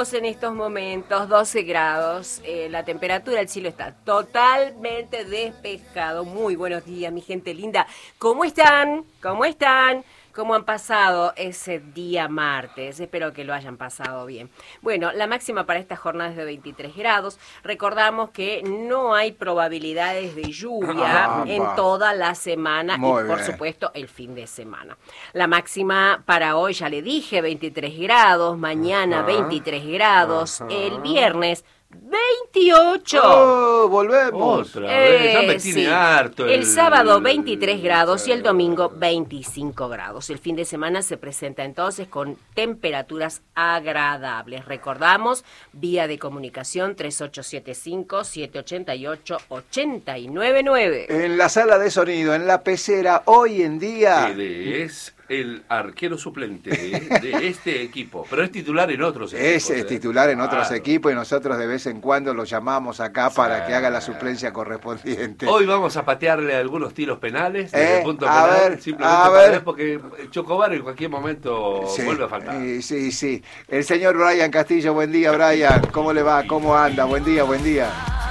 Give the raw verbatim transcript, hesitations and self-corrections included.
grados en estos momentos, doce grados. Eh, la temperatura, el cielo está totalmente despejado. Muy buenos días, mi gente linda. ¿Cómo están? ¿Cómo están? ¿Cómo han pasado ese día martes? Espero que lo hayan pasado bien. Bueno, la máxima para esta jornada es de veintitrés grados. Recordamos que no hay probabilidades de lluvia ah, en va. toda la semana Muy y, por bien. supuesto, el fin de semana. La máxima para hoy, ya le dije, veintitrés grados. Mañana, Ajá. veintitrés grados. Ajá. El viernes, veintiocho. Oh, volvemos. Otra vez. Eh, ya me tiene sí. harto. El... el sábado veintitrés grados y el domingo veinticinco grados. El fin de semana se presenta entonces con temperaturas agradables. Recordamos, vía de comunicación tres ocho siete cinco, siete ocho ocho, ocho nueve nueve. En la sala de sonido, en la pecera, hoy en día... Es el arquero suplente de, de este equipo, pero es titular en otros equipos. Es, es titular en otros claro. equipos y nosotros de vez en cuando lo llamamos acá sí. para que haga la suplencia correspondiente. Hoy vamos a patearle algunos tiros penales desde eh, el punto a penal, ver, simplemente a para ver. ver porque Chocobar en cualquier momento sí, vuelve a faltar. Sí, sí, sí. El señor Brian Castillo, buen día, Brian. ¿Cómo le va? ¿Cómo anda? Buen día, buen día.